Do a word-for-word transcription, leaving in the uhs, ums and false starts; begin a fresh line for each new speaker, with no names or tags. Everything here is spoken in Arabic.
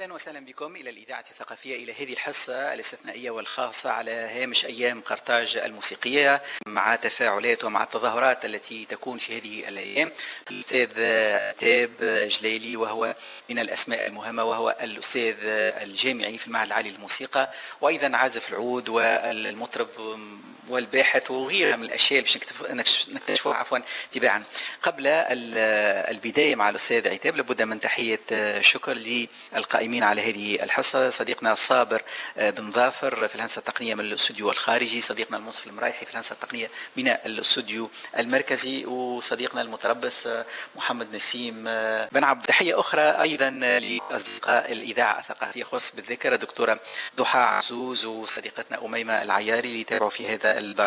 أهلا وسهلا بكم إلى الإذاعة الثقافية، إلى هذه الحصة الاستثنائية والخاصة على هامش أيام قرطاج الموسيقية، مع تفاعلات ومع التظاهرات التي تكون في هذه الأيام. الأستاذ عتاب جليلي، وهو من الأسماء المهمة، وهو الأستاذ الجامعي في المعهد العالي للموسيقى، وأيضا عازف العود والمطرب والباحث وغيرها من الاشياء باش نكتشفوها عفوا تباعا. قبل البدايه مع الاستاذ عتاب، لابد من تحيه شكر للقائمين على هذه الحصه: صديقنا صابر بن ظافر في الهندسه التقنيه من الاستوديو الخارجي، صديقنا المنصف المرايحي في الهندسه التقنيه من الاستوديو المركزي، وصديقنا المتربص محمد نسيم بن عبد. تحيه اخرى ايضا لاصدقاء الاذاعه الثقافيه، خص بالذكر الدكتوره ضحى عزوز وصديقتنا اميمه العياري اللي يتابعوا في هذا البرنامج.